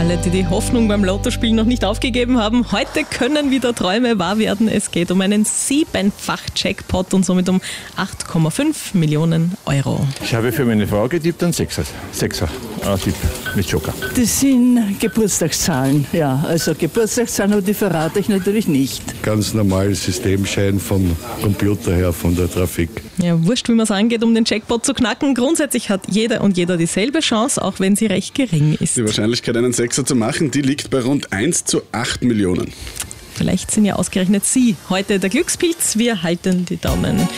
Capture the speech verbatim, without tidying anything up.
alle, die die Hoffnung beim Lottospiel noch nicht aufgegeben haben, heute können wieder Träume wahr werden. Es geht um einen Siebenfach-Jackpot und somit um acht Komma fünf Millionen Euro. Ich habe für meine Frau getippt einen Sechser. Sechser. Äh, Tipp mit Joker. Das sind Geburtstagszahlen, ja. Also Geburtstagszahlen, aber die verrate ich natürlich nicht. Ganz normales Systemschein vom Computer her, von der Trafik. Ja, wurscht, wie man es angeht, um den Jackpot zu knacken. Grundsätzlich hat jeder und jeder dieselbe Chance, auch wenn sie recht gering ist. Die Wahrscheinlichkeit, einen Sechser zu machen, die liegt bei rund eins zu acht Millionen. Vielleicht sind ja ausgerechnet Sie heute der Glückspilz. Wir halten die Daumen.